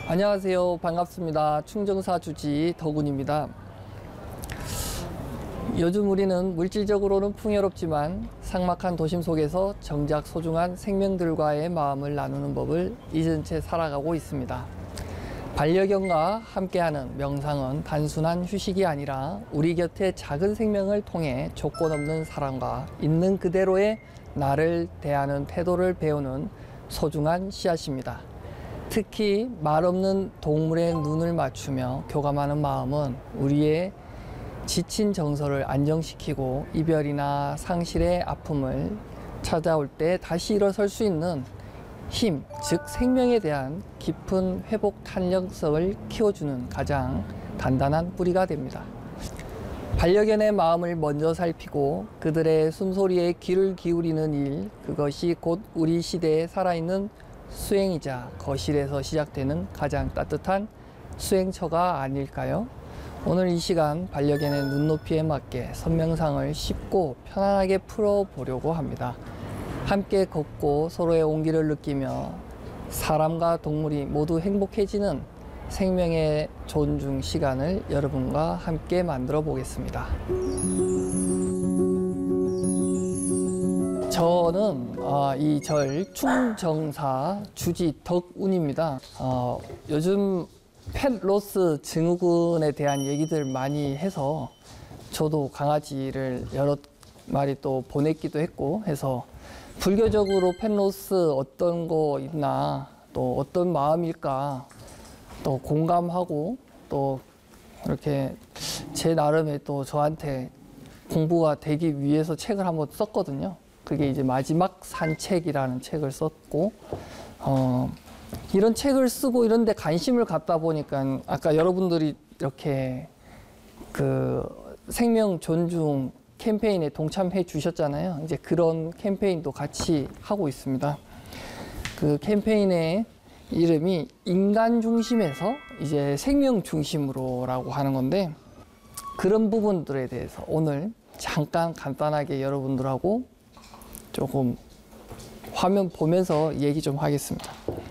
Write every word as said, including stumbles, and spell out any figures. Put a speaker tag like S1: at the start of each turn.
S1: 안녕하세요. 반갑습니다. 충정사 주지 덕운입니다. 요즘 우리는 물질적으로는 풍요롭지만 삭막한 도심 속에서 정작 소중한 생명들과의 마음을 나누는 법을 잊은 채 살아가고 있습니다. 반려견과 함께하는 명상은 단순한 휴식이 아니라 우리 곁에 작은 생명을 통해 조건 없는 사랑과 있는 그대로의 나를 대하는 태도를 배우는 소중한 씨앗입니다. 특히 말없는 동물의 눈을 맞추며 교감하는 마음은 우리의 지친 정서를 안정시키고 이별이나 상실의 아픔을 찾아올 때 다시 일어설 수 있는 힘, 즉 생명에 대한 깊은 회복 탄력성을 키워주는 가장 단단한 뿌리가 됩니다. 반려견의 마음을 먼저 살피고 그들의 숨소리에 귀를 기울이는 일, 그것이 곧 우리 시대에 살아있는 수행이자 거실에서 시작되는 가장 따뜻한 수행처가 아닐까요? 오늘 이 시간 반려견의 눈높이에 맞게 선명상을 쉽고 편안하게 풀어보려고 합니다. 함께 걷고 서로의 온기를 느끼며 사람과 동물이 모두 행복해지는 생명의 존중 시간을 여러분과 함께 만들어 보겠습니다. 저는 어, 이 절 충정사 주지 덕운입니다. 어, 요즘 펫로스 증후군에 대한 얘기들 많이 해서 저도 강아지를 여러 마리 또 보냈기도 했고 해서 불교적으로 펫로스 어떤 거 있나 또 어떤 마음일까 또 공감하고 또 이렇게 제 나름의 또 저한테 공부가 되기 위해서 책을 한번 썼거든요. 그게 이제 마지막 산책이라는 책을 썼고 어, 이런 책을 쓰고 이런 데 관심을 갖다 보니까 아까 여러분들이 이렇게 그 생명 존중 캠페인에 동참해 주셨잖아요. 이제 그런 캠페인도 같이 하고 있습니다. 그 캠페인의 이름이 인간 중심에서 이제 생명 중심으로라고 하는 건데 그런 부분들에 대해서 오늘 잠깐 간단하게 여러분들하고 조금 화면 보면서 얘기 좀 하겠습니다.